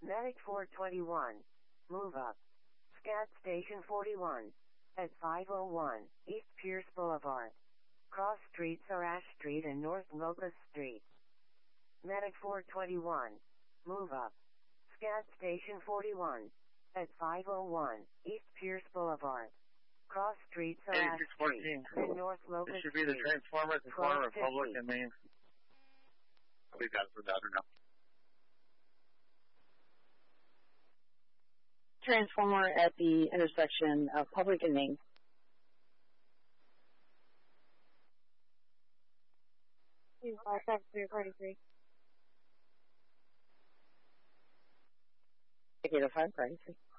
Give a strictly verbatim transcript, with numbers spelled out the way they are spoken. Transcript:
Medic four twenty-one. Move up. Scat Station forty-one. At five oh one, East Pierce Boulevard. Cross streets are Ash Street and North Locust Street. Medic four twenty-one. Move up. Scat Station forty-one. At five oh one, East Pierce Boulevard. Cross streets are Ash Street and North Locust Street. This should be the transformer at the corner of Public and Main. We've got it for that or no. Transformer at the intersection of Public and Main. Two five seven three forty three. Take it a five forty three.